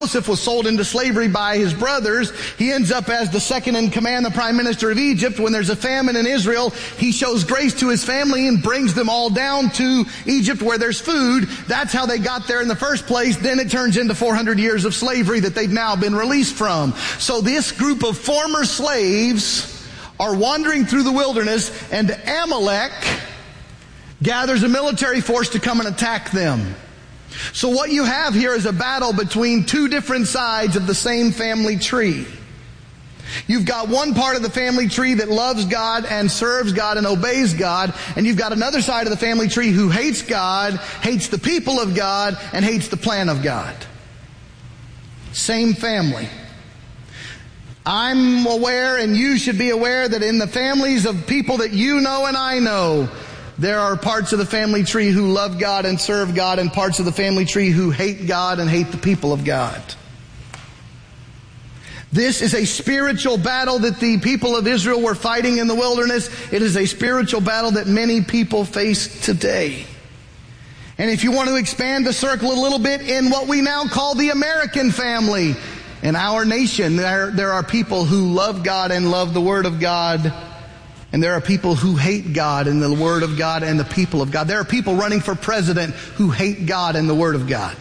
Joseph was sold into slavery by his brothers. He ends up as the second in command, the prime minister of Egypt. When there's a famine in Israel, he shows grace to his family and brings them all down to Egypt where there's food. That's how they got there in the first place. Then it turns into 400 years of slavery that they've now been released from. So this group of former slaves are wandering through the wilderness, and Amalek gathers a military force to come and attack them. So what you have here is a battle between two different sides of the same family tree. You've got one part of the family tree that loves God and serves God and obeys God, and you've got another side of the family tree who hates God, hates the people of God, and hates the plan of God. Same family. I'm aware, and you should be aware, that in the families of people that you know and I know, there are parts of the family tree who love God and serve God, and parts of the family tree who hate God and hate the people of God. This is a spiritual battle that the people of Israel were fighting in the wilderness. It is a spiritual battle that many people face today. And if you want to expand the circle a little bit in what we now call the American family, in our nation, there are people who love God and love the Word of God. And there are people who hate God and the Word of God and the people of God. There are people running for president who hate God and the Word of God.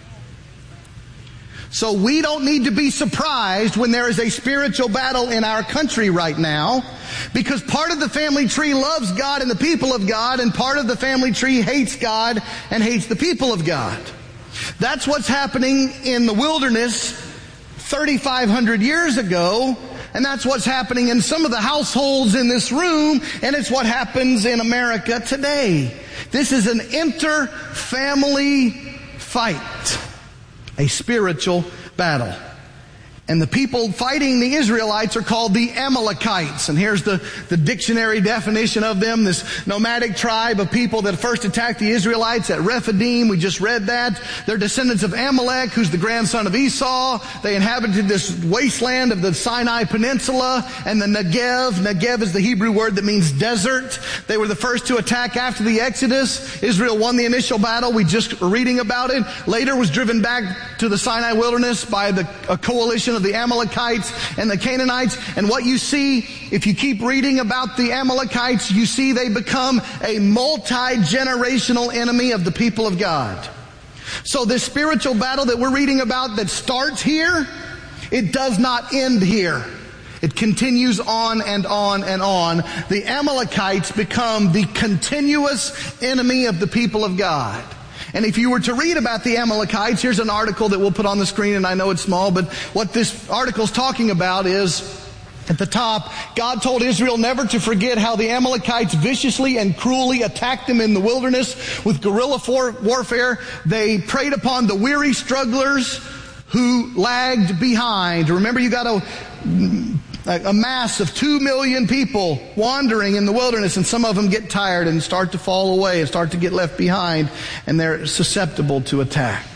So we don't need to be surprised when there is a spiritual battle in our country right now, because part of the family tree loves God and the people of God, and part of the family tree hates God and hates the people of God. That's what's happening in the wilderness 3,500 years ago. And that's what's happening in some of the households in this room, and it's what happens in America today. This is an inter-family fight, a spiritual battle. And the people fighting the Israelites are called the Amalekites. And here's the dictionary definition of them. This nomadic tribe of people that first attacked the Israelites at Rephidim. We just read that. They're descendants of Amalek, who's the grandson of Esau. They inhabited this wasteland of the Sinai Peninsula and the Negev. Negev is the Hebrew word that means desert. They were the first to attack after the Exodus. Israel won the initial battle. We just were reading about it. Later was driven back to the Sinai wilderness by a coalition of the Amalekites and the Canaanites. And what you see, if you keep reading about the Amalekites, you see they become a multi-generational enemy of the people of God. So this spiritual battle that we're reading about that starts here, it does not end here. It continues on and on and on. The Amalekites become the continuous enemy of the people of God. And if you were to read about the Amalekites, here's an article that we'll put on the screen, and I know it's small, but what this article's talking about is, at the top, God told Israel never to forget how the Amalekites viciously and cruelly attacked them in the wilderness with guerrilla warfare. They preyed upon the weary strugglers who lagged behind. Remember, you got a mass of 2 million people wandering in the wilderness, and some of them get tired and start to fall away and start to get left behind, and they're susceptible to attack.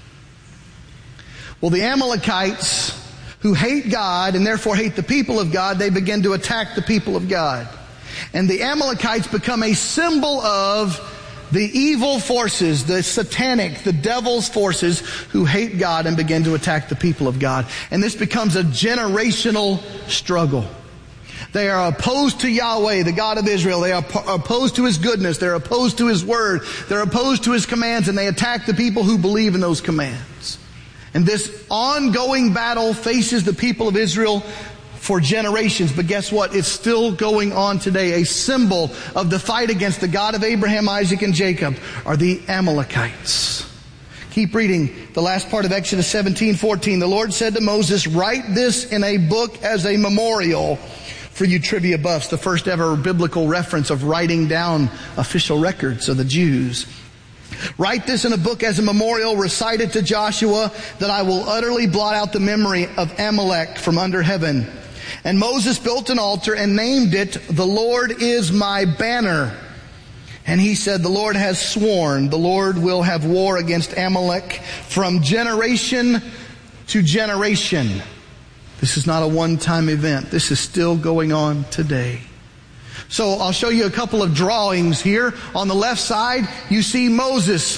Well, the Amalekites, who hate God and therefore hate the people of God, they begin to attack the people of God. And the Amalekites become a symbol of the evil forces, the satanic, the devil's forces who hate God and begin to attack the people of God. And this becomes a generational struggle. They are opposed to Yahweh, the God of Israel. They are opposed to His goodness. They're opposed to His word. They're opposed to His commands, and they attack the people who believe in those commands. And this ongoing battle faces the people of Israel for generations, but guess what? It's still going on today. A symbol of the fight against the God of Abraham, Isaac, and Jacob are the Amalekites. Keep reading the last part of Exodus 17:14. The Lord said to Moses, "Write this in a book as a memorial." For you trivia buffs, the first ever biblical reference of writing down official records of the Jews. "Write this in a book as a memorial, recite it to Joshua, that I will utterly blot out the memory of Amalek from under heaven." And Moses built an altar and named it, "The Lord is my banner." And he said, "The Lord has sworn, the Lord will have war against Amalek from generation to generation." This is not a one-time event. This is still going on today. So I'll show you a couple of drawings here. On the left side, you see Moses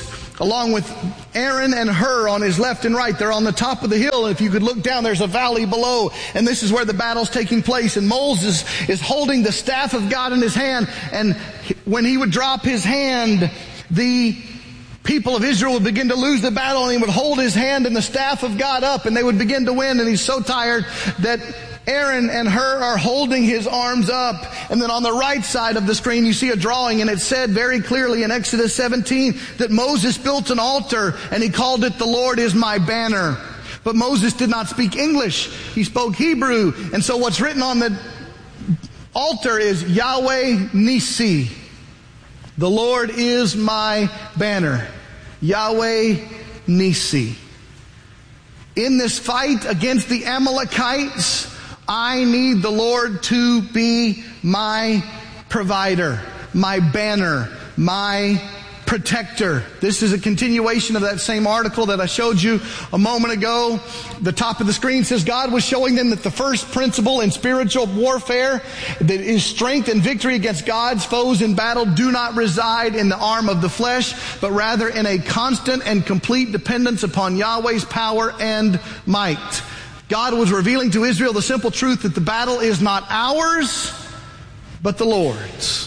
along with Aaron and Hur on his left and right. They're on the top of the hill. And if you could look down, there's a valley below. And this is where the battle's taking place. And Moses is holding the staff of God in his hand. And when he would drop his hand, the people of Israel would begin to lose the battle, and he would hold his hand and the staff of God up, and they would begin to win. And he's so tired that Aaron and Hur are holding his arms up. And then on the right side of the screen you see a drawing, and it said very clearly in Exodus 17 that Moses built an altar and he called it "The Lord is my banner." But Moses did not speak English. He spoke Hebrew. And so what's written on the altar is Yahweh Nisi. The Lord is my banner. Yahweh Nisi. In this fight against the Amalekites, I need the Lord to be my provider, my banner, my protector. This is a continuation of that same article that I showed you a moment ago. The top of the screen says God was showing them that the first principle in spiritual warfare, that is strength and victory against God's foes in battle, do not reside in the arm of the flesh, but rather in a constant and complete dependence upon Yahweh's power and might. God was revealing to Israel the simple truth that the battle is not ours, but the Lord's.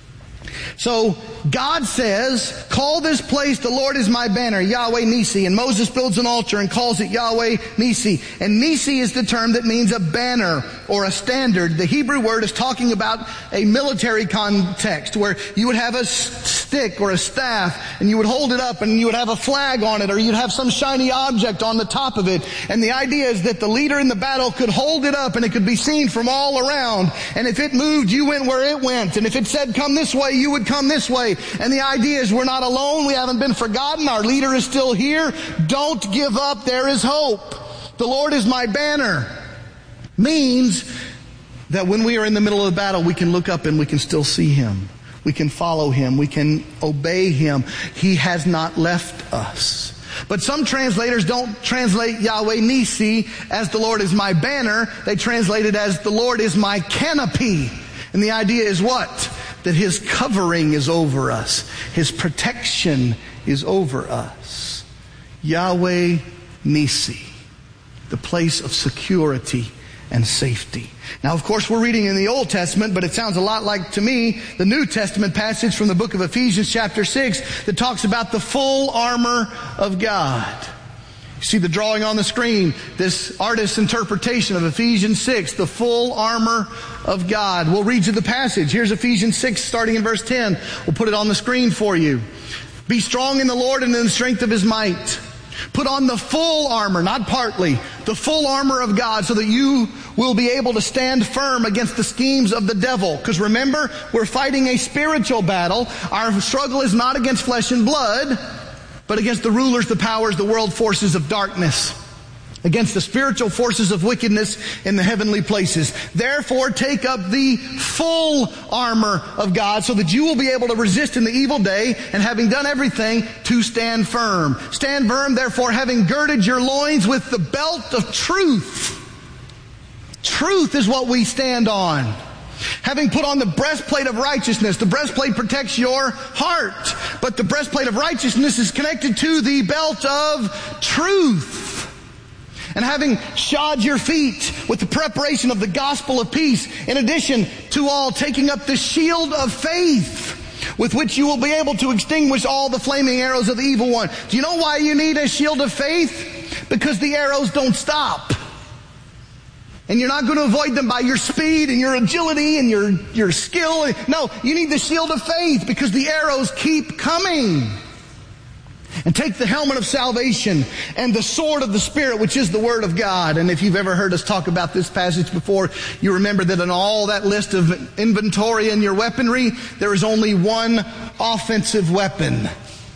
So God says, call this place "The Lord is my banner," Yahweh Nisi. And Moses builds an altar and calls it Yahweh Nisi. And Nisi is the term that means a banner or a standard. The Hebrew word is talking about a military context where you would have a stick or a staff and you would hold it up and you would have a flag on it, or you'd have some shiny object on the top of it. And the idea is that the leader in the battle could hold it up and it could be seen from all around. And if it moved, you went where it went. And if it said come this way, you would come this way. And the idea is we're not alone. We haven't been forgotten. Our leader is still here. Don't give up. There is hope. The Lord is my banner means that when we are in the middle of the battle, we can look up and we can still see Him. We can follow Him. We can obey Him. He has not left us. But some translators don't translate Yahweh Nisi as "the Lord is my banner." They translate it as "the Lord is my canopy." And the idea is what? That His covering is over us. His protection is over us. Yahweh Nisi, the place of security and safety. Now, of course, we're reading in the Old Testament, but it sounds a lot like, to me, the New Testament passage from the book of Ephesians chapter 6 that talks about the full armor of God. You see the drawing on the screen, this artist's interpretation of Ephesians 6, the full armor of God. We'll read you the passage. Here's Ephesians 6, starting in verse 10. We'll put it on the screen for you. Be strong in the Lord and in the strength of His might. Put on the full armor, not partly, the full armor of God, so that you will be able to stand firm against the schemes of the devil. Because remember, we're fighting a spiritual battle. Our struggle is not against flesh and blood, but against the rulers, the powers, the world forces of darkness, against the spiritual forces of wickedness in the heavenly places. Therefore, take up the full armor of God so that you will be able to resist in the evil day, and having done everything, to stand firm. Stand firm, therefore, having girded your loins with the belt of truth. Truth is what we stand on. Having put on the breastplate of righteousness. The breastplate protects your heart, but the breastplate of righteousness is connected to the belt of truth. And having shod your feet with the preparation of the gospel of peace, in addition to all, taking up the shield of faith, with which you will be able to extinguish all the flaming arrows of the evil one. Do you know why you need a shield of faith? Because the arrows don't stop. And you're not going to avoid them by your speed and your agility and your skill. No, you need the shield of faith because the arrows keep coming. And take the helmet of salvation and the sword of the Spirit, which is the Word of God. And if you've ever heard us talk about this passage before, you remember that in all that list of inventory in your weaponry, there is only one offensive weapon.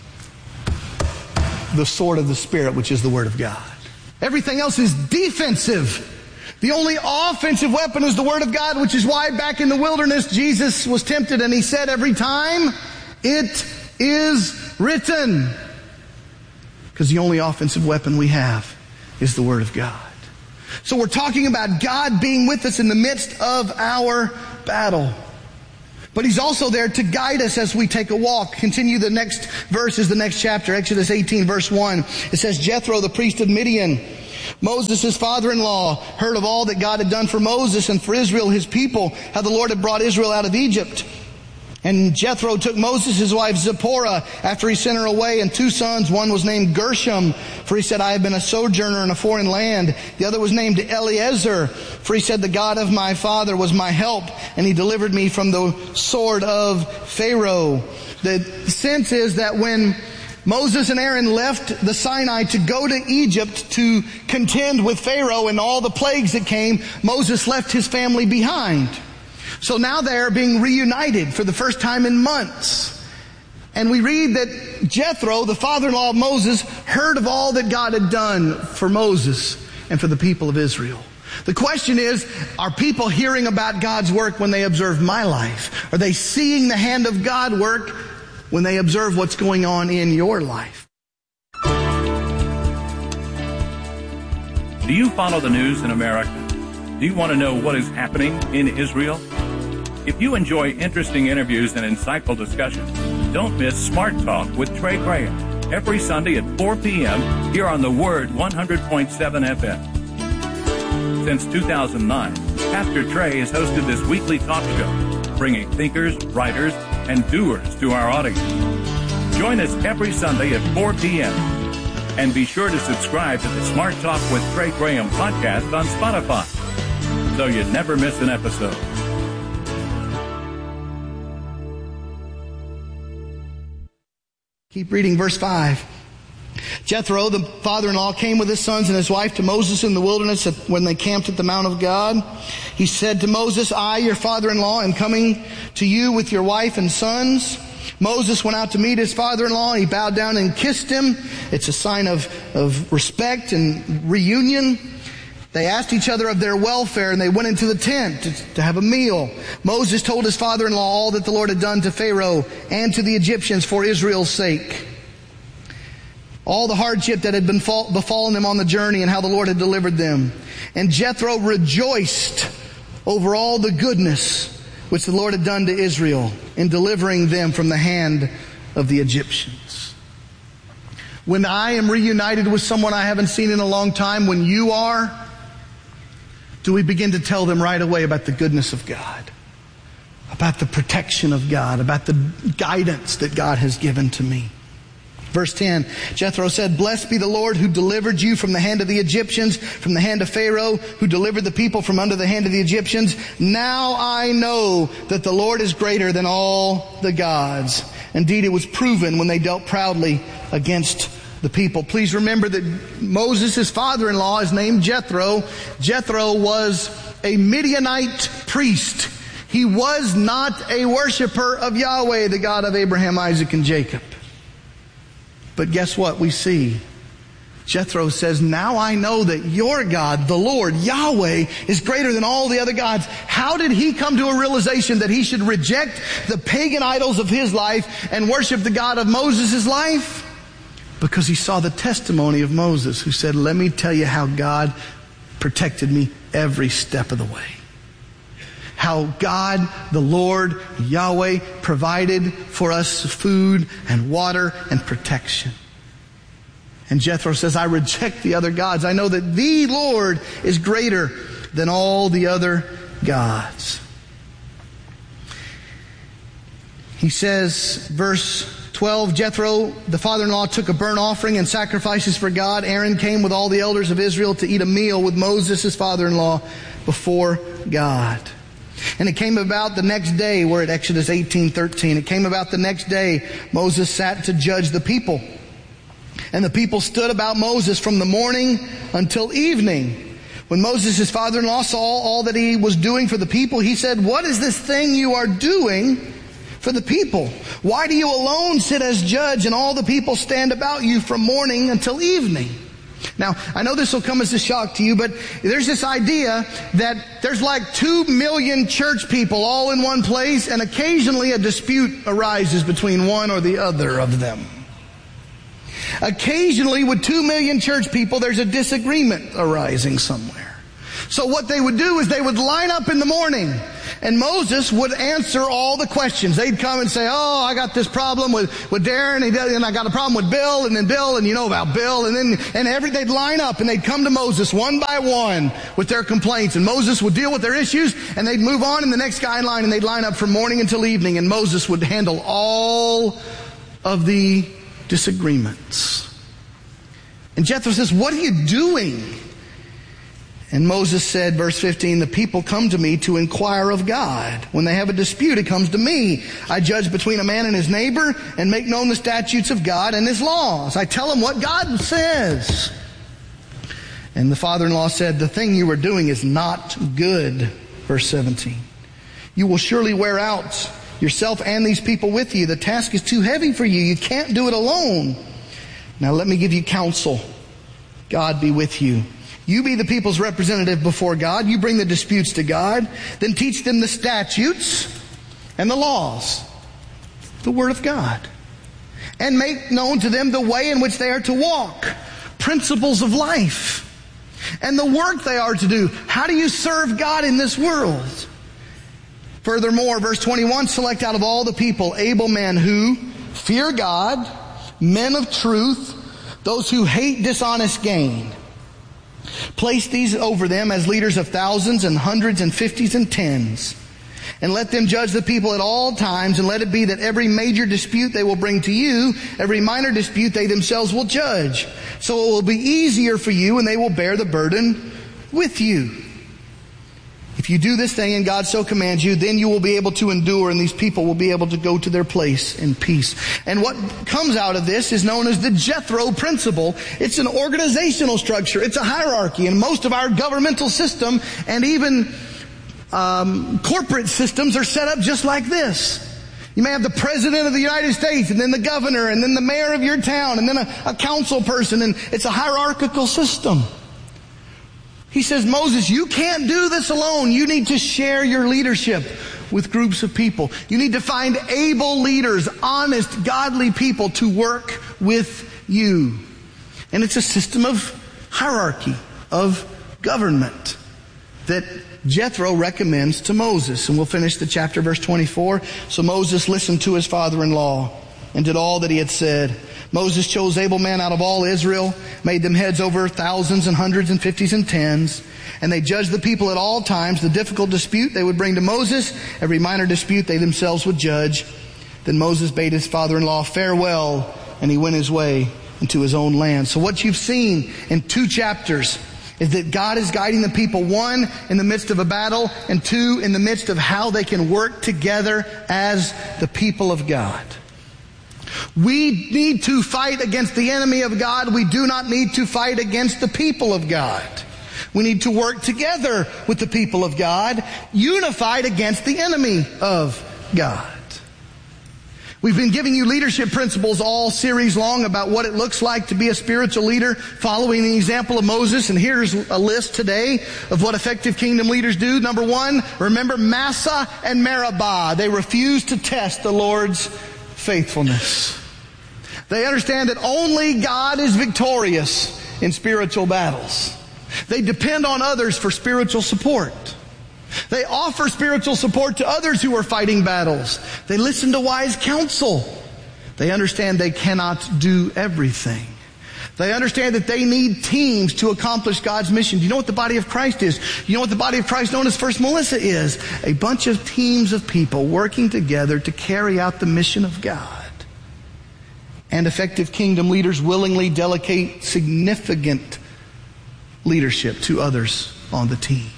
The sword of the Spirit, which is the Word of God. Everything else is defensive. The only offensive weapon is the Word of God, which is why back in the wilderness, Jesus was tempted and He said every time, "It is written." Because the only offensive weapon we have is the Word of God. So we're talking about God being with us in the midst of our battle. But he's also there to guide us as we take a walk. Continue, the next verse is the next chapter, Exodus 18 verse 1. It says, Jethro, the priest of Midian, Moses' father-in-law, heard of all that God had done for Moses and for Israel, his people, how the Lord had brought Israel out of Egypt. And Jethro took Moses, his wife Zipporah, after he sent her away, and 2 sons. One was named Gershom, for he said, I have been a sojourner in a foreign land. The other was named Eliezer, for he said, the God of my father was my help, and he delivered me from the sword of Pharaoh. The sense is that when Moses and Aaron left the Sinai to go to Egypt to contend with Pharaoh and all the plagues that came, Moses left his family behind. So now they're being reunited for the first time in months. And we read that Jethro, the father-in-law of Moses, heard of all that God had done for Moses and for the people of Israel. The question is, are people hearing about God's work when they observe my life? Are they seeing the hand of God work when they observe what's going on in your life? Do you follow the news in America? Do you want to know what is happening in Israel? If you enjoy interesting interviews and insightful discussions, don't miss Smart Talk with Trey Graham every Sunday at 4 p.m. here on the Word 100.7 FM. Since 2009, Pastor Trey has hosted this weekly talk show, bringing thinkers, writers, and doers to our audience. Join us every Sunday at 4 p.m. And be sure to subscribe to the Smart Talk with Trey Graham podcast on Spotify, so you never miss an episode. Keep reading verse 5. Jethro, the father-in-law, came with his sons and his wife to Moses in the wilderness when they camped at the Mount of God. He said to Moses, I, your father-in-law, am coming to you with your wife and sons. Moses went out to meet his father-in-law, and he bowed down and kissed him. It's a sign of respect and reunion. They asked each other of their welfare, and they went into the tent to have a meal. Moses told his father-in-law all that the Lord had done to Pharaoh and to the Egyptians for Israel's sake. All the hardship that had been befallen them on the journey and how the Lord had delivered them. And Jethro rejoiced over all the goodness which the Lord had done to Israel in delivering them from the hand of the Egyptians. When I am reunited with someone I haven't seen in a long time, when you are, do we begin to tell them right away about the goodness of God, about the protection of God, about the guidance that God has given to me? Verse 10, Jethro said, Blessed be the Lord who delivered you from the hand of the Egyptians, from the hand of Pharaoh, who delivered the people from under the hand of the Egyptians. Now I know that the Lord is greater than all the gods. Indeed, it was proven when they dealt proudly against the people. Please remember that Moses' father-in-law is named Jethro. Jethro was a Midianite priest. He was not a worshiper of Yahweh, the God of Abraham, Isaac, and Jacob. But guess what we see? Jethro says, now I know that your God, the Lord, Yahweh, is greater than all the other gods. How did he come to a realization that he should reject the pagan idols of his life and worship the God of Moses' life? Because he saw the testimony of Moses, who said, let me tell you how God protected me every step of the way. How God, the Lord, Yahweh, provided for us food and water and protection. And Jethro says, I reject the other gods. I know that the Lord is greater than all the other gods. He says, verse 12, Jethro, the father-in-law, took a burnt offering and sacrifices for God. Aaron came with all the elders of Israel to eat a meal with Moses, his father-in-law, before God. And it came about the next day, we're at Exodus 18:13. It came about the next day, Moses sat to judge the people. And the people stood about Moses from the morning until evening. When Moses, his father-in-law, saw all that he was doing for the people, he said, What is this thing you are doing for the people? Why do you alone sit as judge and all the people stand about you from morning until evening? Now, I know this will come as a shock to you, but there's this idea that there's like 2 million church people all in one place, and occasionally a dispute arises between one or the other of them. Occasionally, with 2 million church people, there's a disagreement arising somewhere. So what they would do is they would line up in the morning And Moses would answer all the questions. They'd come and say, oh, I got this problem with Darren, and I got a problem with Bill, and then Bill, and you know about Bill, they'd line up and they'd come to Moses one by one with their complaints, and Moses would deal with their issues, and they'd move on, and the next guy in line, and they'd line up from morning until evening, and Moses would handle all of the disagreements. And Jethro says, what are you doing? And Moses said, verse 15, the people come to me to inquire of God. When they have a dispute, it comes to me. I judge between a man and his neighbor and make known the statutes of God and his laws. I tell them what God says. And the father-in-law said, the thing you are doing is not good. Verse 17, you will surely wear out yourself and these people with you. The task is too heavy for you. You can't do it alone. Now let me give you counsel. God be with you. You be the people's representative before God. You bring the disputes to God. Then teach them the statutes and the laws, the Word of God. And make known to them the way in which they are to walk, principles of life, and the work they are to do. How do you serve God in this world? Furthermore, verse 21, select out of all the people able men who fear God, men of truth, those who hate dishonest gain. Place these over them as leaders of thousands and hundreds and fifties and tens. And let them judge the people at all times, and let it be that every major dispute they will bring to you, every minor dispute they themselves will judge. So it will be easier for you, and they will bear the burden with you. If you do this thing and God so commands you, then you will be able to endure, and these people will be able to go to their place in peace. And what comes out of this is known as the Jethro principle. It's an organizational structure. It's a hierarchy. And most of our governmental system and even corporate systems are set up just like this. You may have the President of the United States, and then the governor, and then the mayor of your town, and then a council person, and it's a hierarchical system. He says, Moses, you can't do this alone. You need to share your leadership with groups of people. You need to find able leaders, honest, godly people to work with you. And it's a system of hierarchy, of government that Jethro recommends to Moses. And we'll finish the chapter, verse 24. So Moses listened to his father-in-law and did all that he had said. Moses chose able men out of all Israel, made them heads over thousands and hundreds and fifties and tens, and they judged the people at all times. The difficult dispute they would bring to Moses, every minor dispute they themselves would judge. Then Moses bade his father-in-law farewell, and he went his way into his own land. So what you've seen in 2 chapters is that God is guiding the people, 1, in the midst of a battle, and 2, in the midst of how they can work together as the people of God. We need to fight against the enemy of God. We do not need to fight against the people of God. We need to work together with the people of God, unified against the enemy of God. We've been giving you leadership principles all series long about what it looks like to be a spiritual leader, following the example of Moses. And here's a list today of what effective kingdom leaders do. Number 1, remember Massa and Meribah. They refused to test the Lord's faithfulness. They understand that only God is victorious in spiritual battles. They depend on others for spiritual support. They offer spiritual support to others who are fighting battles. They listen to wise counsel. They understand they cannot do everything. They understand that they need teams to accomplish God's mission. Do you know what the body of Christ is? You know what the body of Christ known as First Melissa is? A bunch of teams of people working together to carry out the mission of God. And effective kingdom leaders willingly delegate significant leadership to others on the team.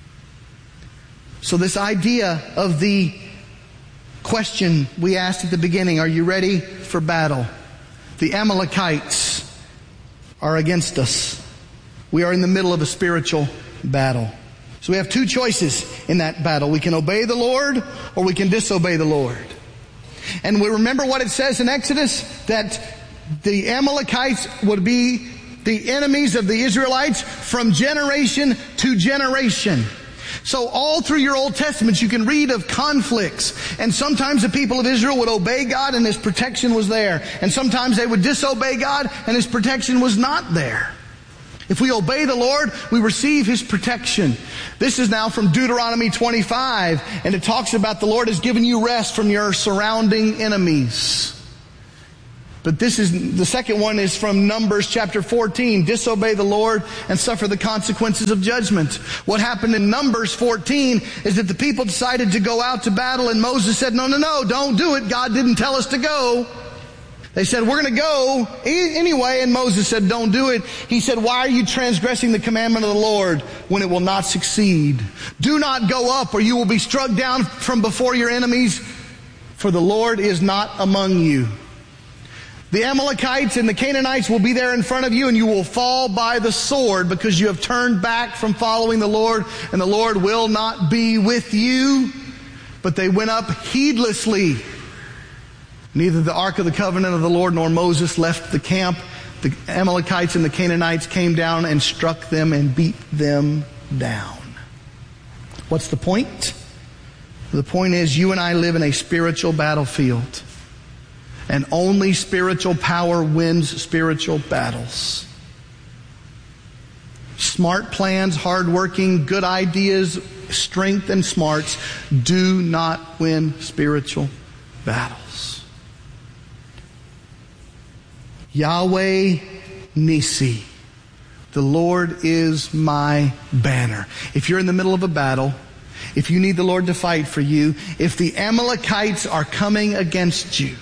So this idea of the question we asked at the beginning, are you ready for battle? The Amalekites are against us. We are in the middle of a spiritual battle. So we have 2 choices in that battle. We can obey the Lord or we can disobey the Lord. And we remember what it says in Exodus, that the Amalekites would be the enemies of the Israelites from generation to generation. So all through your Old Testament you can read of conflicts. And sometimes the people of Israel would obey God and His protection was there. And sometimes they would disobey God and His protection was not there. If we obey the Lord, we receive His protection. This is now from Deuteronomy 25, and it talks about the Lord has given you rest from your surrounding enemies. But the second one is from Numbers chapter 14. Disobey the Lord and suffer the consequences of judgment. What happened in Numbers 14 is that the people decided to go out to battle, and Moses said, no, don't do it. God didn't tell us to go. They said, we're going to go anyway, and Moses said, don't do it. He said, why are you transgressing the commandment of the Lord when it will not succeed? Do not go up, or you will be struck down from before your enemies, for the Lord is not among you. The Amalekites and the Canaanites will be there in front of you, and you will fall by the sword because you have turned back from following the Lord, and the Lord will not be with you. But they went up heedlessly. Neither the Ark of the Covenant of the Lord nor Moses left the camp. The Amalekites and the Canaanites came down and struck them and beat them down. What's the point? The point is you and I live in a spiritual battlefield. And only spiritual power wins spiritual battles. Smart plans, hardworking, good ideas, strength and smarts do not win spiritual battles. Yahweh Nisi. The Lord is my banner. If you're in the middle of a battle, if you need the Lord to fight for you, if the Amalekites are coming against you,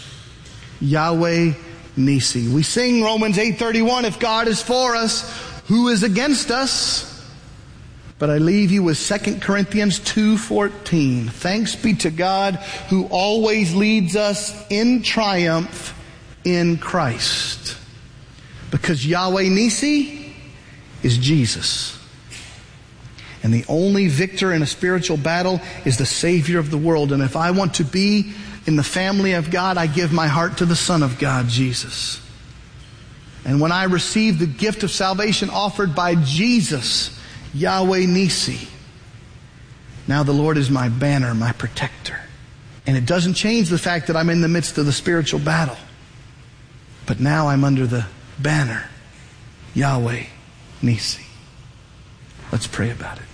Yahweh Nisi. We sing Romans 8:31, if God is for us, who is against us? But I leave you with 2 Corinthians 2:14. Thanks be to God who always leads us in triumph in Christ. Because Yahweh Nisi is Jesus. And the only victor in a spiritual battle is the Savior of the world. And if I want to be in the family of God, I give my heart to the Son of God, Jesus. And when I receive the gift of salvation offered by Jesus, Yahweh Nisi, now the Lord is my banner, my protector. And it doesn't change the fact that I'm in the midst of the spiritual battle. But now I'm under the banner, Yahweh Nisi. Let's pray about it.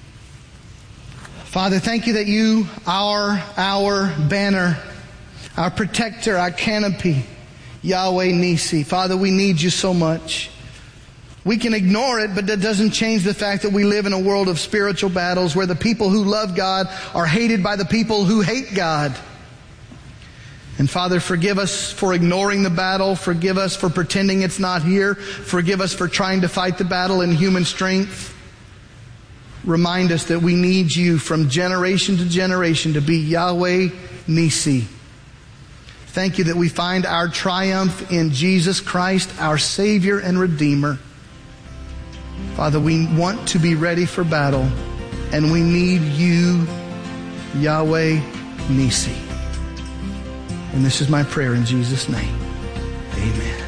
Father, thank you that you are our banner, our protector, our canopy, Yahweh Nisi. Father, we need you so much. We can ignore it, but that doesn't change the fact that we live in a world of spiritual battles where the people who love God are hated by the people who hate God. And Father, forgive us for ignoring the battle. Forgive us for pretending it's not here. Forgive us for trying to fight the battle in human strength. Remind us that we need you from generation to generation to be Yahweh Nisi. Thank you that we find our triumph in Jesus Christ, our Savior and Redeemer. Father, we want to be ready for battle, and we need you, Yahweh Nisi. And this is my prayer in Jesus' name. Amen.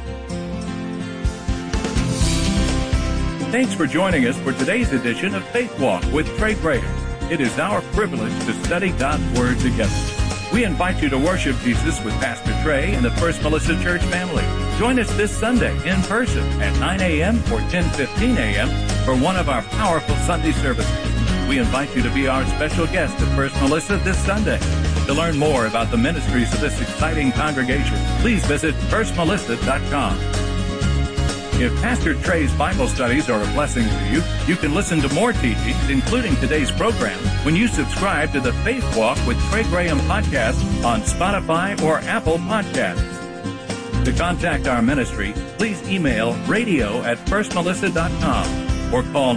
Thanks for joining us for today's edition of Faith Walk with Trey Graham. It is our privilege to study God's Word together. We invite you to worship Jesus with Pastor Trey and the First Melissa Church family. Join us this Sunday in person at 9 a.m. or 10:15 a.m. for one of our powerful Sunday services. We invite you to be our special guest at First Melissa this Sunday. To learn more about the ministries of this exciting congregation, please visit firstmelissa.com. If Pastor Trey's Bible studies are a blessing to you, you can listen to more teachings, including today's program, when you subscribe to the Faith Walk with Trey Graham podcast on Spotify or Apple Podcasts. To contact our ministry, please email radio@firstmelissa.com or call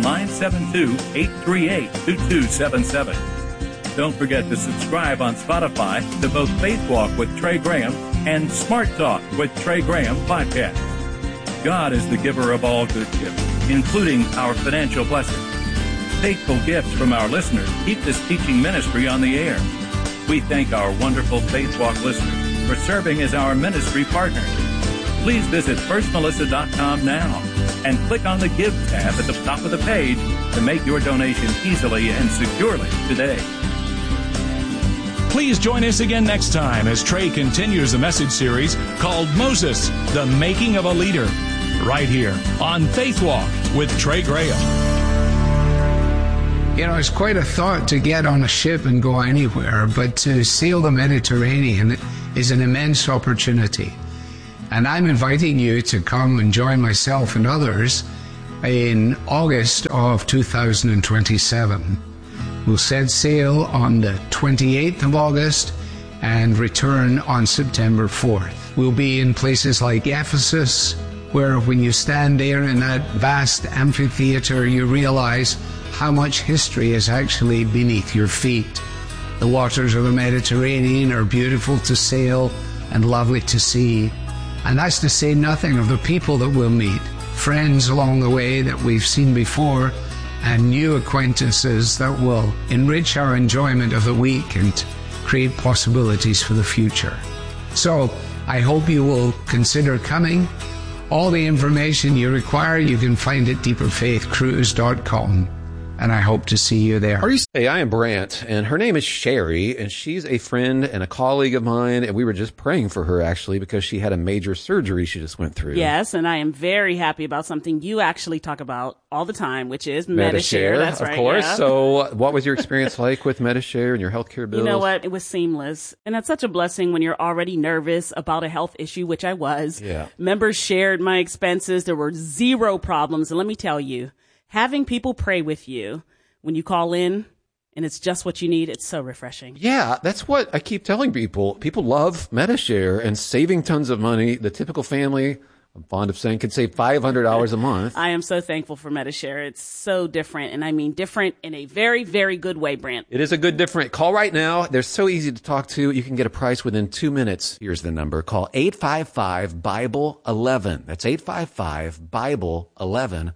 972-838-2277. Don't forget to subscribe on Spotify to both Faith Walk with Trey Graham and Smart Talk with Trey Graham podcast. God is the giver of all good gifts, including our financial blessings. Faithful gifts from our listeners keep this teaching ministry on the air. We thank our wonderful Faith Walk listeners for serving as our ministry partners. Please visit firstmelissa.com now and click on the Give tab at the top of the page to make your donation easily and securely today. Please join us again next time as Trey continues a message series called Moses, the Making of a Leader. right here on Faith Walk with Trey Graham. You know, it's quite a thought to get on a ship and go anywhere, but to sail the Mediterranean is an immense opportunity. And I'm inviting you to come and join myself and others in August of 2027. We'll set sail on the 28th of August and return on September 4th. We'll be in places like Ephesus, where when you stand there in that vast amphitheater, you realize how much history is actually beneath your feet. The waters of the Mediterranean are beautiful to sail and lovely to see. And that's to say nothing of the people that we'll meet, friends along the way that we've seen before, and new acquaintances that will enrich our enjoyment of the week and create possibilities for the future. So I hope you will consider coming. All the information you require you can find at deeperfaithcruise.com. And I hope to see you there. Hey, I am Brant, and her name is Sherry, and she's a friend and a colleague of mine, and we were just praying for her, actually, because she had a major surgery she just went through. Yes, and I am very happy about something you actually talk about all the time, which is Medi-Share. That's right. Of course. Yeah. So what was your experience like with Medi-Share and your healthcare bills? You know what? It was seamless. And that's such a blessing when you're already nervous about a health issue, which I was. Yeah. Members shared my expenses. There were zero problems. And let me tell you, having people pray with you when you call in and it's just what you need, it's so refreshing. Yeah, that's what I keep telling people. People love Medi-Share and saving tons of money. The typical family, I'm fond of saying, can save $500 a month. I am so thankful for Medi-Share. It's so different, and I mean different in a very, very good way, Brant. It is a good different. Call right now. They're so easy to talk to. You can get a price within 2 minutes. Here's the number. Call 855-BIBLE-11. That's 855-BIBLE-11.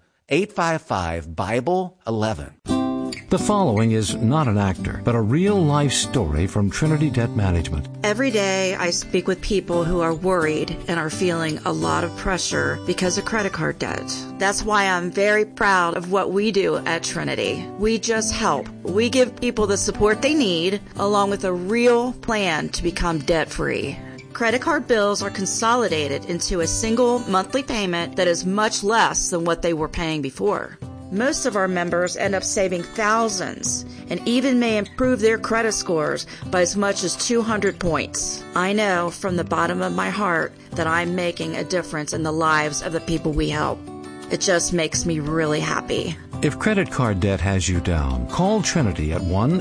855-BIBLE-11. The following is not an actor, but a real-life story from Trinity Debt Management. Every day I speak with people who are worried and are feeling a lot of pressure because of credit card debt. That's why I'm very proud of what we do at Trinity. We just help. We give people the support they need, along with a real plan to become debt-free. Credit card bills are consolidated into a single monthly payment that is much less than what they were paying before. Most of our members end up saving thousands and even may improve their credit scores by as much as 200 points. I know from the bottom of my heart that I'm making a difference in the lives of the people we help. It just makes me really happy. If credit card debt has you down, call Trinity at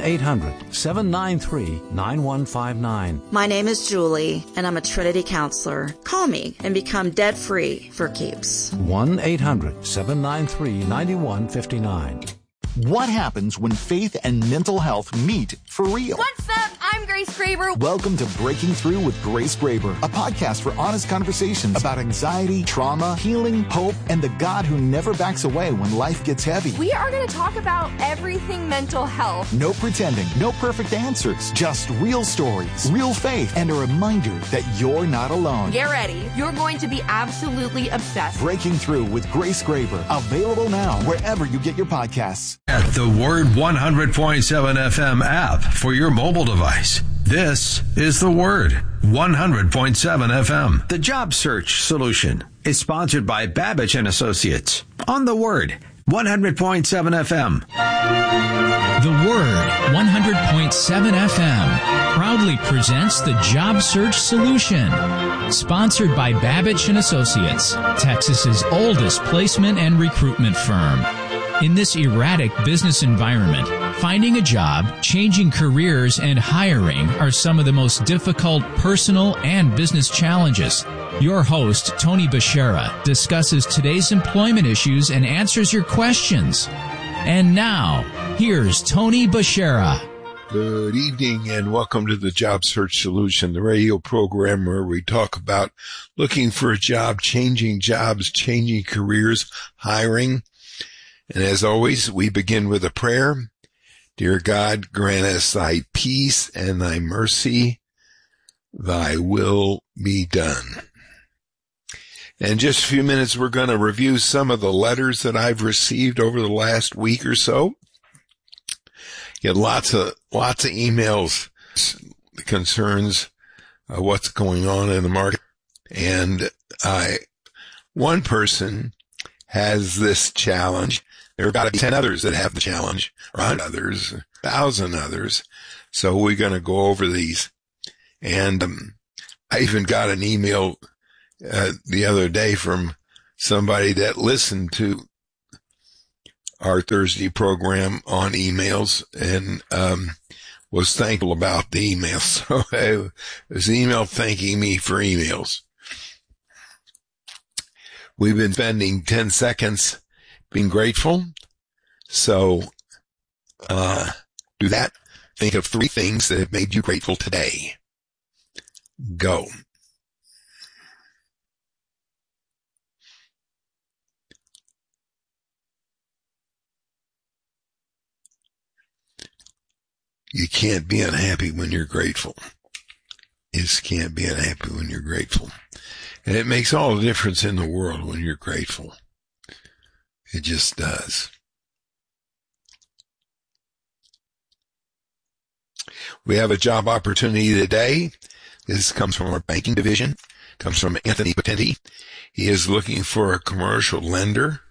1-800-793-9159. My name is Julie, and I'm a Trinity counselor. Call me and become debt-free for keeps. 1-800-793-9159. What happens when faith and mental health meet for real? What's up? I'm Grace Graber. Welcome to Breaking Through with Grace Graber, a podcast for honest conversations about anxiety, trauma, healing, hope, and the God who never backs away when life gets heavy. We are going to talk about everything mental health. No pretending, no perfect answers, just real stories, real faith, and a reminder that you're not alone. Get ready. You're going to be absolutely obsessed. Breaking Through with Grace Graber, available now wherever you get your podcasts. At the Word 100.7 FM app for your mobile device. This is The Word 100.7 FM. The Job Search Solution is sponsored by Babbage & Associates on The Word 100.7 FM. The Word 100.7 FM proudly presents The Job Search Solution, sponsored by Babbage & Associates, Texas's oldest placement and recruitment firm. In this erratic business environment, finding a job, changing careers, and hiring are some of the most difficult personal and business challenges. Your host, Tony Bashara, discusses today's employment issues and answers your questions. And now, here's Tony Bashara. Good evening and welcome to the Job Search Solution, the radio program where we talk about looking for a job, changing jobs, changing careers, hiring. And as always, we begin with a prayer. Dear God, grant us thy peace and thy mercy. Thy will be done. In just a few minutes, we're going to review some of the letters that I've received over the last week or so. Get lots of emails, concerns, what's going on in the market. And I one person has this challenge, there have got to be 10 others that have the challenge, or 100 others, 1,000 others. So we're going to go over these. And I even got an email the other day from somebody that listened to our Thursday program on emails and was thankful about the email. So it was an email thanking me for emails. We've been spending 10 seconds being grateful. So do that. Think of 3 things that have made you grateful today. Go. You can't be unhappy when you're grateful. You just can't be unhappy when you're grateful. And it makes all the difference in the world when you're grateful. It just does. We have a job opportunity today. This comes from our banking division. It comes from Anthony Potenti. He is looking for a commercial lender.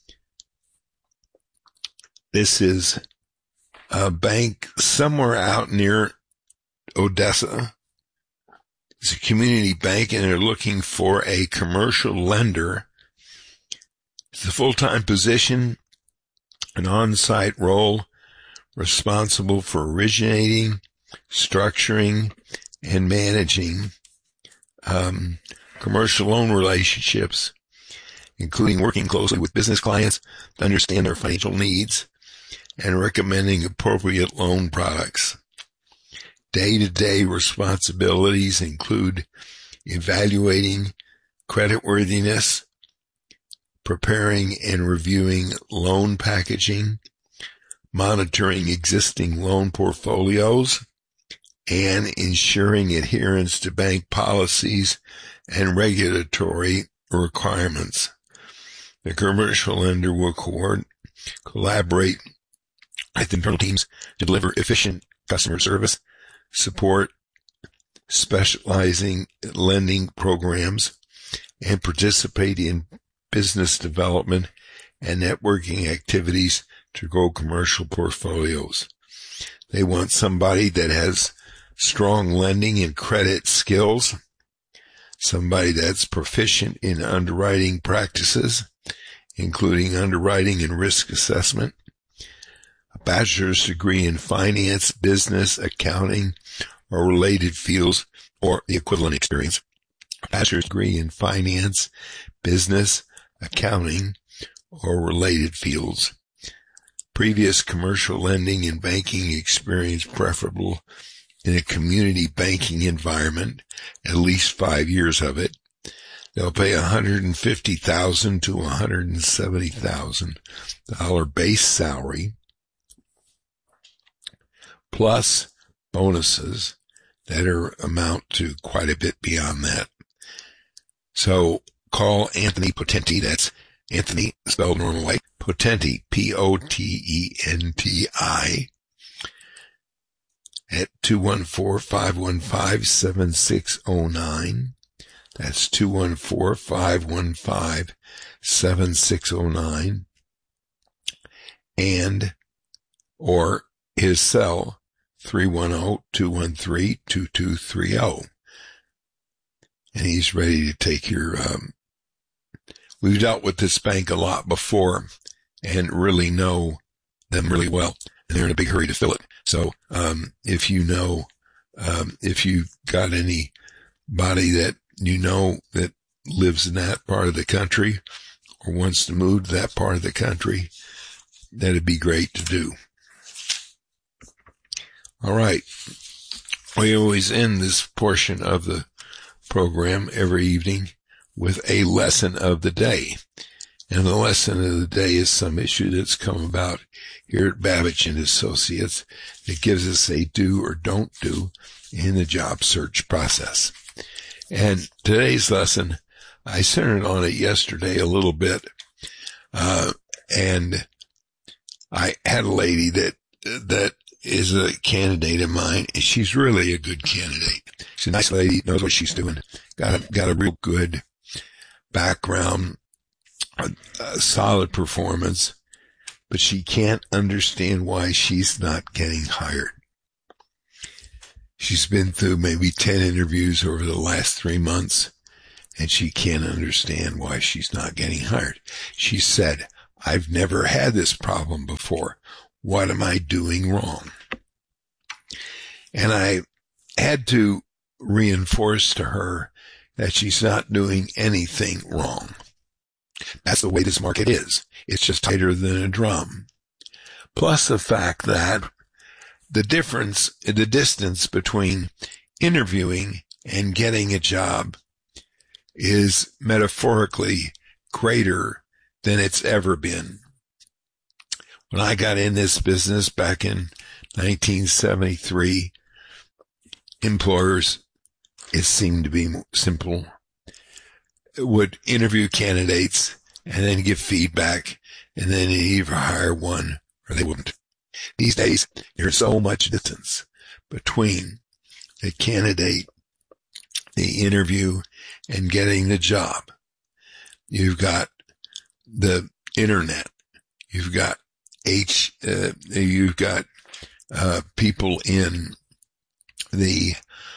This is a bank somewhere out near Odessa. It's a community bank, and they're looking for a commercial lender. It's a full-time position, an on-site role, responsible for originating, structuring, and managing commercial loan relationships, including working closely with business clients to understand their financial needs and recommending appropriate loan products. Day-to-day responsibilities include evaluating creditworthiness, preparing and reviewing loan packaging, monitoring existing loan portfolios, and ensuring adherence to bank policies and regulatory requirements. The commercial lender will collaborate with internal teams to deliver efficient customer service, support specializing lending programs, and participate in business development and networking activities to grow commercial portfolios. They want somebody that has strong lending and credit skills, somebody that's proficient in underwriting practices, including underwriting and risk assessment, a bachelor's degree in finance, business, accounting, or related fields, or the equivalent experience, a bachelor's degree in finance, business, accounting, or related fields, previous commercial lending and banking experience preferable in a community banking environment, at least 5 years of it. They'll pay $150,000 to $170,000 base salary, plus bonuses that amount to quite a bit beyond that. So call Anthony Potenti. That's Anthony spelled normal way. Potenti, Potenti, at 214-515-7609. That's 214-515-7609. And, or his cell, 310-213-2230. And he's ready to take your, we've dealt with this bank a lot before and really know them really well. And they're in a big hurry to fill it. So, if you know, if you've got anybody that you know that lives in that part of the country or wants to move to that part of the country, that'd be great to do. All right. We always end this portion of the program every evening with a lesson of the day. And the lesson of the day is some issue that's come about here at Babich and Associates that gives us a do or don't do in the job search process. And today's lesson, I centered on it yesterday a little bit. And I had a lady that is a candidate of mine, and she's really a good candidate. She's a nice lady, knows what she's doing, got a real good background, a solid performance, but she can't understand why she's not getting hired. She's been through maybe 10 interviews over the last 3 months, and she can't understand why she's not getting hired. She said, "I've never had this problem before. What am I doing wrong?" And I had to reinforce to her that she's not doing anything wrong. That's the way this market is. It's just tighter than a drum. Plus the fact that the distance between interviewing and getting a job is metaphorically greater than it's ever been. When I got in this business back in 1973, employers, it seemed to be simple, would interview candidates and then give feedback, and then they either hire one or they wouldn't. These days, there's so much distance between the candidate, the interview, and getting the job. You've got the internet. You've got people in the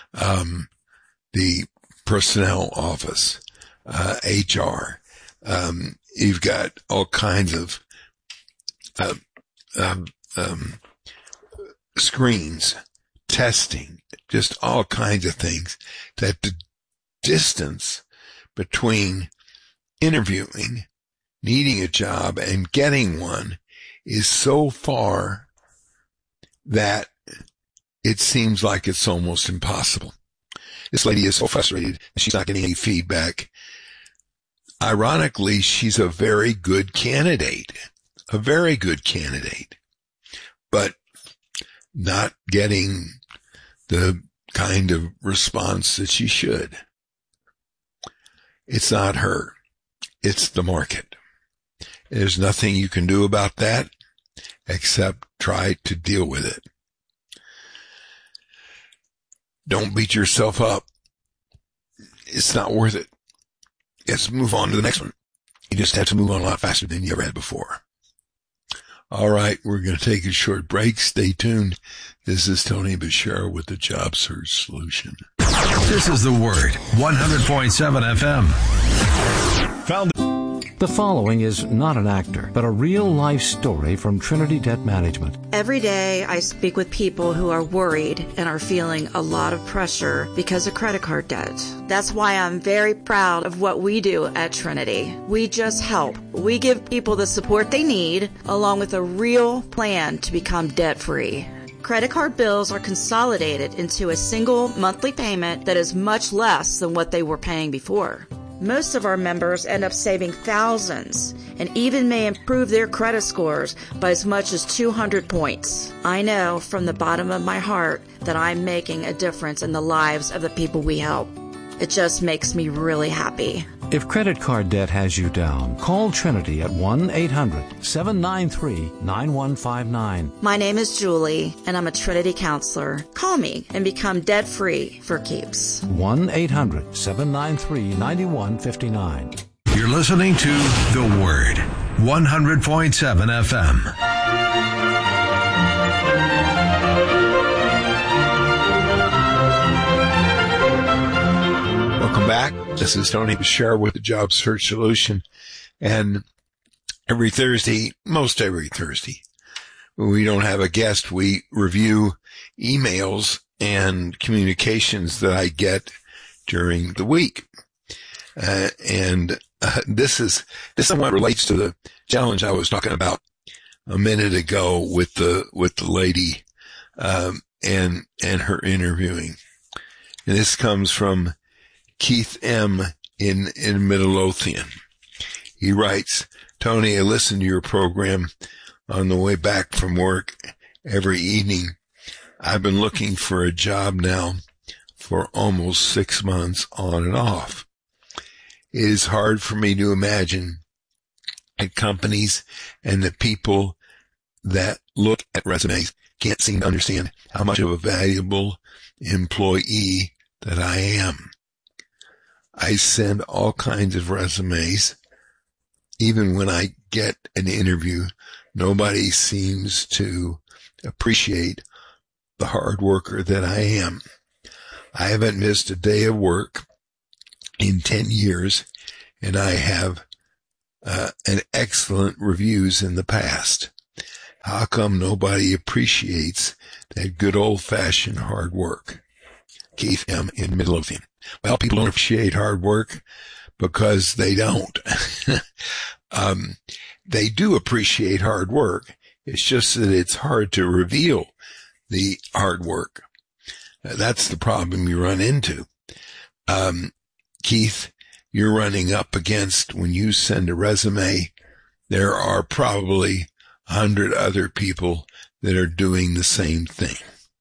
personnel office, HR. You've got all kinds of screens, testing, just all kinds of things, that the distance between interviewing, needing a job, and getting one is so far that it seems like it's almost impossible. This lady is so frustrated that she's not getting any feedback. Ironically, she's a very good candidate, but not getting the kind of response that she should. It's not her. It's the market. There's nothing you can do about that except try to deal with it. Don't beat yourself up. It's not worth it. Let's move on to the next one. You just have to move on a lot faster than you ever had before. All right, we're going to take a short break. Stay tuned. This is Tony Bashir with the Job Search Solution. This is The Word, 100.7 FM. The following is not an actor, but a real-life story from Trinity Debt Management. Every day I speak with people who are worried and are feeling a lot of pressure because of credit card debt. That's why I'm very proud of what we do at Trinity. We just help. We give people the support they need, along with a real plan to become debt-free. Credit card bills are consolidated into a single monthly payment that is much less than what they were paying before. Most of our members end up saving thousands and even may improve their credit scores by as much as 200 points. I know from the bottom of my heart that I'm making a difference in the lives of the people we help. It just makes me really happy. If credit card debt has you down, call Trinity at 1-800-793-9159. My name is Julie, and I'm a Trinity counselor. Call me and become debt-free for keeps. 1-800-793-9159. You're listening to The Word, 100.7 FM. Welcome back. This is Tony Bashir with the Job Search Solution. And most every Thursday, when we don't have a guest, we review emails and communications that I get during the week. This somewhat relates to the challenge I was talking about a minute ago with the lady, and her interviewing. And this comes from Keith M. in Midlothian. He writes, Tony, I listen to your program on the way back from work every evening. I've been looking for a job now for almost 6 months on and off. It is hard for me to imagine that companies and the people that look at resumes can't seem to understand how much of a valuable employee that I am. I send all kinds of resumes. Even when I get an interview, nobody seems to appreciate the hard worker that I am. I haven't missed a day of work in 10 years, and I have an excellent reviews in the past. How come nobody appreciates that good old-fashioned hard work? Keith M. in Midlothian. Well, people don't appreciate hard work because they don't. They do appreciate hard work. It's just that it's hard to reveal the hard work. That's the problem you run into. Keith, you're running up against, when you send a resume, there are probably 100 other people that are doing the same thing.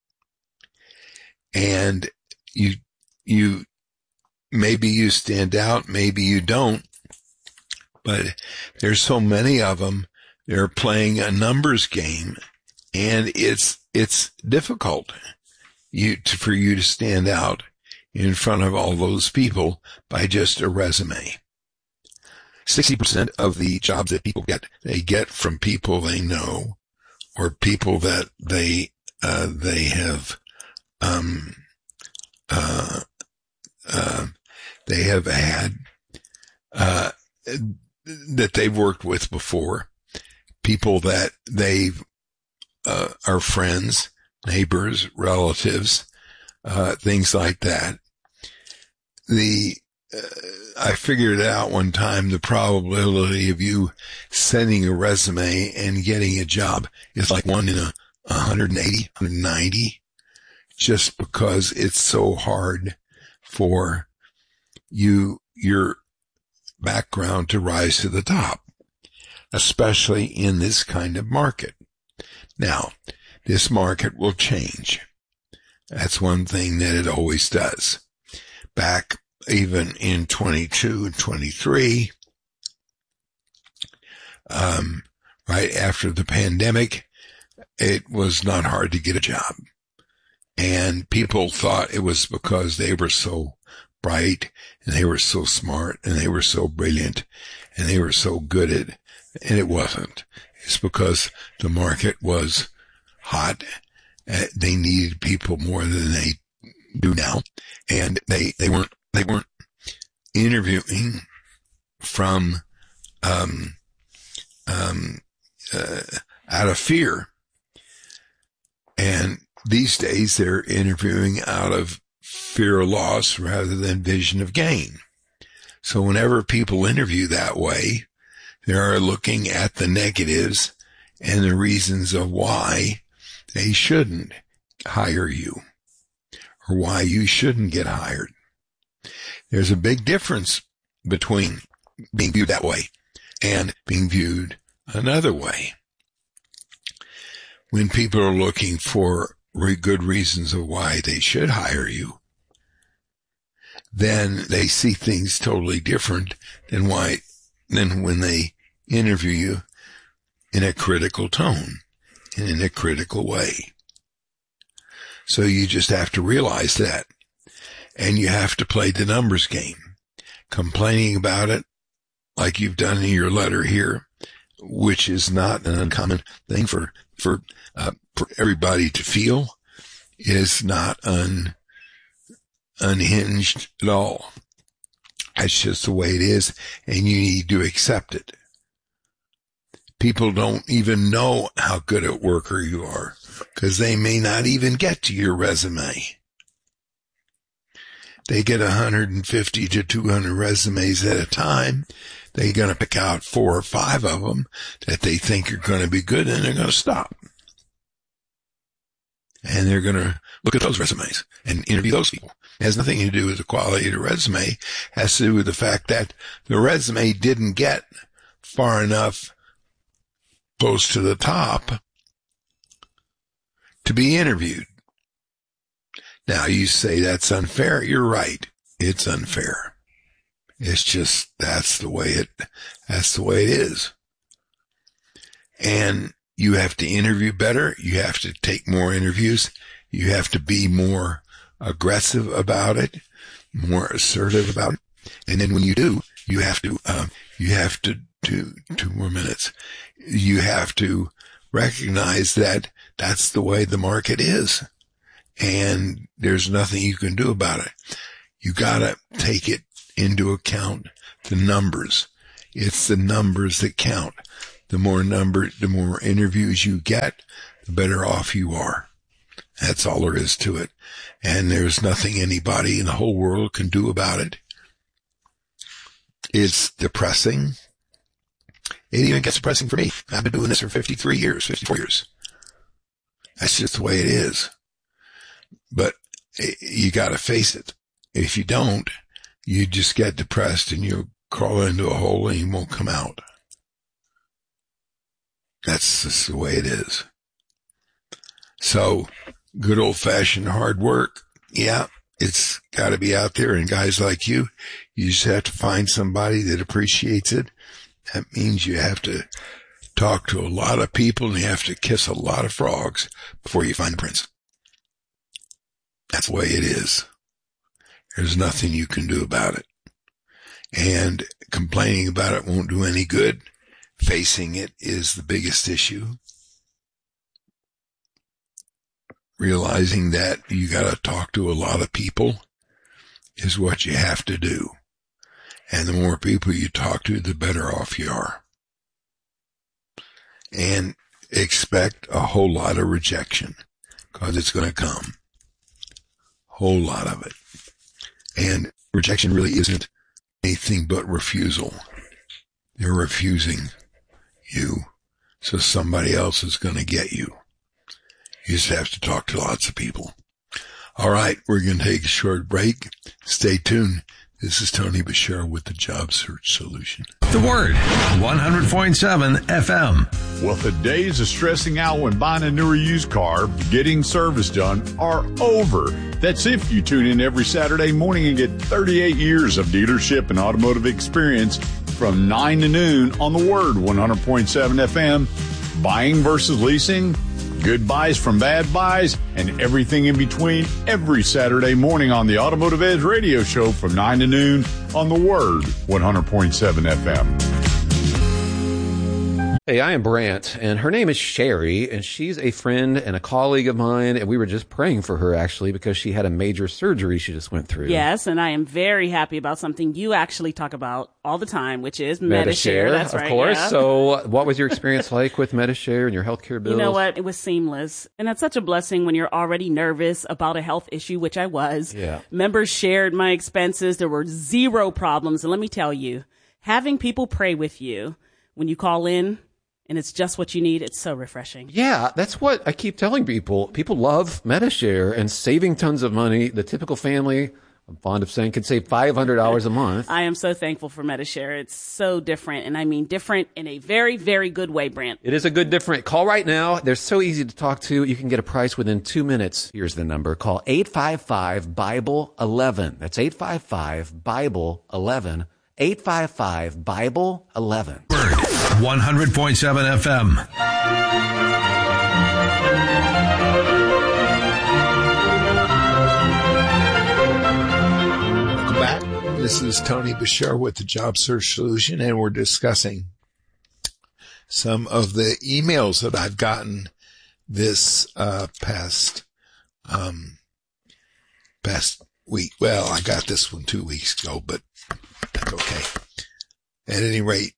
And you, maybe you stand out, maybe you don't, but there's so many of them, they're playing a numbers game, and it's difficult for you to stand out in front of all those people by just a resume. 60% of the jobs that people get, they get from people they know or people that they have had, that they've worked with before, people that they've, are friends, neighbors, relatives, things like that. I figured out one time the probability of you sending a resume and getting a job is like 1 in 180, 190, just because it's so hard for your background to rise to the top, especially in this kind of market. Now, this market will change. That's one thing that it always does. Back even in 22 and 23, right after the pandemic, it was not hard to get a job. And people thought it was because they were so bright and they were so smart and they were so brilliant and they were so good at it. And it wasn't. It's because the market was hot. They needed people more than they do now. And they weren't interviewing from, out of fear. And these days they're interviewing out of fear of loss rather than vision of gain. So whenever people interview that way, they are looking at the negatives and the reasons of why they shouldn't hire you or why you shouldn't get hired. There's a big difference between being viewed that way and being viewed another way. When people are looking for good reasons of why they should hire you, then they see things totally different than when they interview you in a critical tone and in a critical way. So you just have to realize that. And you have to play the numbers game. Complaining about it, like you've done in your letter here, which is not an uncommon thing for everybody to feel, is not unhinged at all. That's just the way it is, and you need to accept it. People don't even know how good a worker you are, because they may not even get to your resume. They get 150 to 200 resumes at a time. They're going to pick out 4 or 5 of them that they think are going to be good, and they're going to stop. And they're going to look at those resumes and interview those people. It has nothing to do with the quality of the resume. It has to do with the fact that the resume didn't get far enough close to the top to be interviewed. Now you say that's unfair. You're right. It's unfair. It's just, that's the way it is. And you have to interview better. You have to take more interviews. You have to be more aggressive about it, more assertive about it. And then when you do, you have to 2 more minutes. You have to recognize that that's the way the market is. And there's nothing you can do about it. You gotta take it into account, the numbers. It's the numbers that count. The more interviews you get, the better off you are. That's all there is to it. And there's nothing anybody in the whole world can do about it. It's depressing. It even gets depressing for me. I've been doing this for 54 years. That's just the way it is. But you gotta face it. If you don't, you just get depressed and you'll crawl into a hole and you won't come out. That's just the way it is. So, good old-fashioned hard work, yeah, it's got to be out there. And guys like you just have to find somebody that appreciates it. That means you have to talk to a lot of people and you have to kiss a lot of frogs before you find the prince. That's the way it is. There's nothing you can do about it. And complaining about it won't do any good. Facing it is the biggest issue. Realizing that you got to talk to a lot of people is what you have to do. And the more people you talk to, the better off you are. And expect a whole lot of rejection, because it's going to come. Whole lot of it. And rejection really isn't anything but refusal. They're refusing you, so somebody else is going to get you. You just have to talk to lots of people. All right, we're going to take a short break. Stay tuned. This is Tony Bashir with the Job Search Solution. The Word, 100.7 FM. Well, the days of stressing out when buying a new or used car, getting service done, are over. That's if you tune in every Saturday morning and get 38 years of dealership and automotive experience from 9 to noon on The Word, 100.7 FM. Buying versus leasing, good buys from bad buys, and everything in between every Saturday morning on the Automotive Edge radio show from 9 to noon on The Word, 100.7 FM. Hey, I am Brant, and her name is Sherry, and she's a friend and a colleague of mine, and we were just praying for her, actually, because she had a major surgery she just went through. Yes, and I am very happy about something you actually talk about all the time, which is Medi-Share. That's right. Of course. Yeah. So what was your experience like with Medi-Share and your healthcare bills? You know what? It was seamless. And that's such a blessing when you're already nervous about a health issue, which I was. Yeah. Members shared my expenses. There were zero problems. And let me tell you, having people pray with you when you call in, and it's just what you need, it's so refreshing. Yeah, that's what I keep telling people. People love Medi-Share and saving tons of money. The typical family, I'm fond of saying, can save $500 a month. I am so thankful for Medi-Share. It's so different, and I mean different in a very, very good way, Brant. It is a good different. Call right now. They're so easy to talk to. You can get a price within 2 minutes. Here's the number. Call 855-BIBLE-11. That's 855-BIBLE-11. 855-BIBLE-11. 100.7 FM. Welcome back. This is Tony Bashir with the Job Search Solution, and we're discussing some of the emails that I've gotten this past week. Well, I got this one 2 weeks ago, but that's okay. At any rate,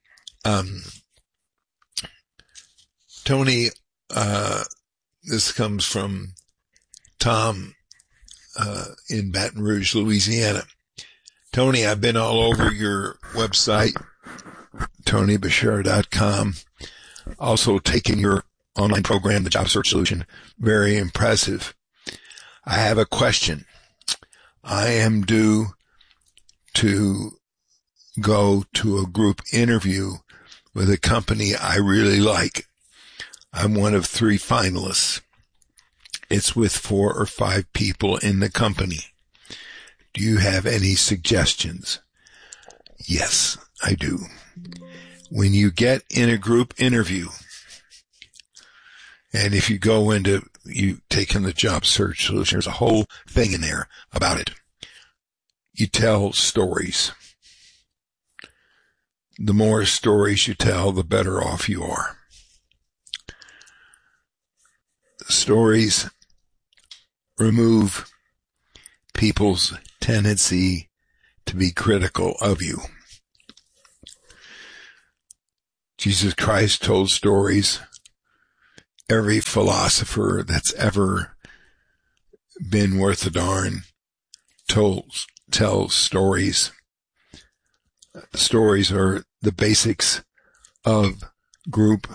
Tony, this comes from Tom, in Baton Rouge, Louisiana. Tony, I've been all over your website, TonyBashir.com. Also taking your online program, the Job Search Solution. Very impressive. I have a question. I am due to go to a group interview with a company I really like. I'm one of 3 finalists. It's with 4 or 5 people in the company. Do you have any suggestions? Yes, I do. When you get in a group interview, and if you go into, you take in the Job Search Solution, there's a whole thing in there about it. You tell stories. the more stories you tell, the better off you are. Stories remove people's tendency to be critical of you. Jesus Christ told stories. Every philosopher that's ever been worth a darn tells stories. Stories are the basics of group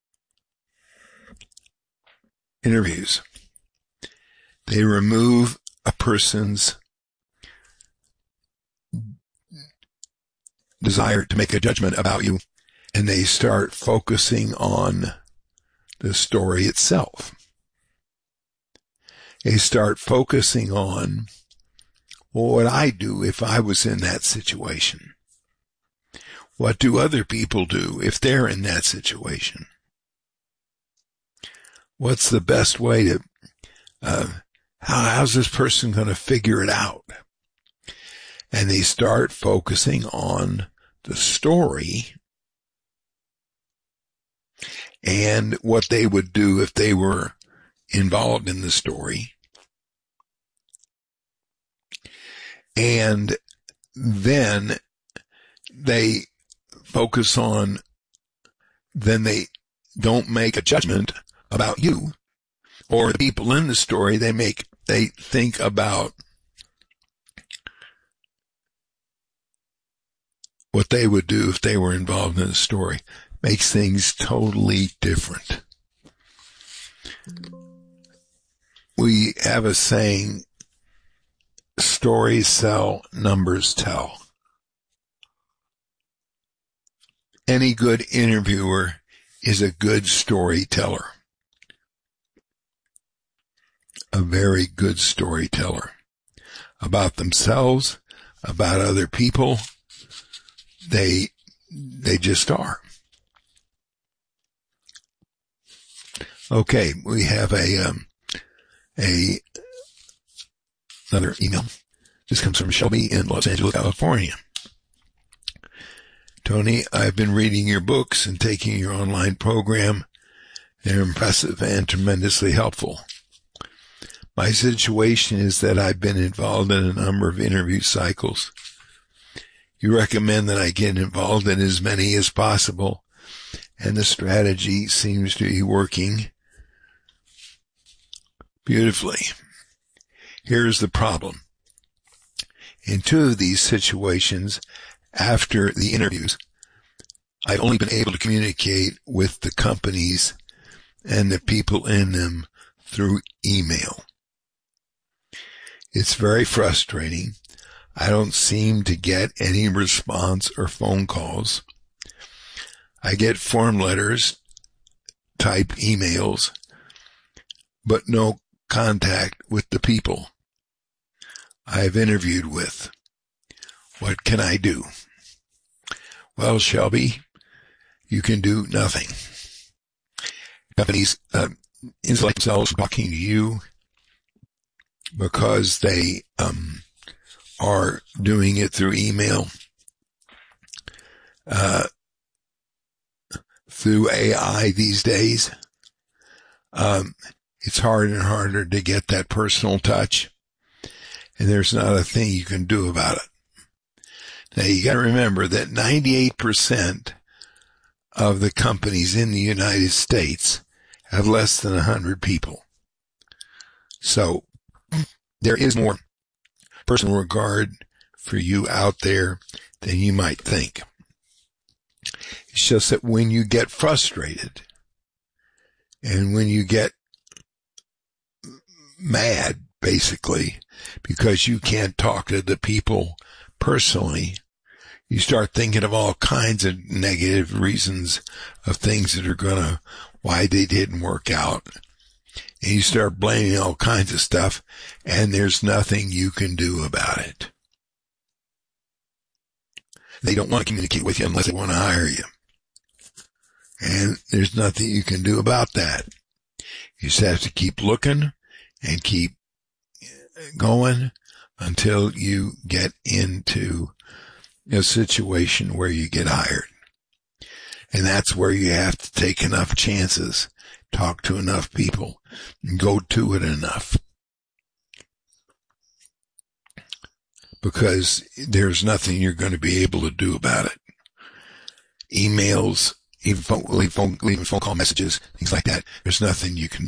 interviews. They remove a person's desire to make a judgment about you, and they start focusing on the story itself. They start focusing on, well, what I do if I was in that situation. What do other people do if they're in that situation? What's the best way to, how's this person going to figure it out? And they start focusing on the story and what they would do if they were involved in the story. And then they focus on, then they don't make a judgment about you or the people in the story. They think about what they would do if they were involved in the story. Makes things totally different. We have a saying, stories sell, numbers tell. Any good interviewer is a good storyteller. A very good storyteller. About themselves, about other people. They just are. Okay, we have another email. This comes from Shelby in Los Angeles, California. Tony, I've been reading your books and taking your online program. They're impressive and tremendously helpful. My situation is that I've been involved in a number of interview cycles. You recommend that I get involved in as many as possible, and the strategy seems to be working beautifully. Here's the problem. In two of these situations, after the interviews, I've only been able to communicate with the companies and the people in them through email. It's very frustrating. I don't seem to get any response or phone calls. I get form letters, type emails, but no contact with the people I've interviewed with. What can I do? Well, Shelby, you can do nothing. Companies insulate themselves from talking to you because they are doing it through email, through AI these days. It's harder and harder to get that personal touch, and there's not a thing you can do about it. Now, you got to remember that 98% of the companies in the United States have less than 100 people. So there is more personal regard for you out there than you might think. It's just that when you get frustrated and when you get mad, basically, because you can't talk to the people personally, you start thinking of all kinds of negative reasons of things that are why they didn't work out. And you start blaming all kinds of stuff, and there's nothing you can do about it. They don't want to communicate with you unless they want to hire you. And there's nothing you can do about that. You just have to keep looking and keep going until you get into a situation where you get hired. And that's where you have to take enough chances, talk to enough people, and go to it enough. Because there's nothing you're going to be able to do about it. Emails, even phone call messages, things like that. There's nothing you can